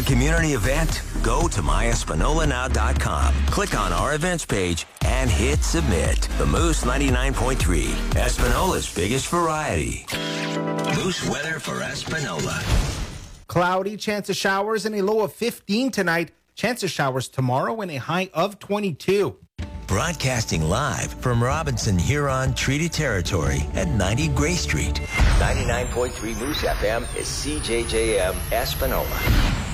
a community event? Go to myespanolanow.com. Click on our events page and hit submit. The Moose 99.3, Espanola's biggest variety. Moose weather for Espanola. Cloudy, chance of showers, and a low of 15 tonight. Chance of showers tomorrow and a high of 22. Broadcasting live from Robinson Huron Treaty Territory at 90 Gray Street. 99.3 Moose FM is CJJM Espanola.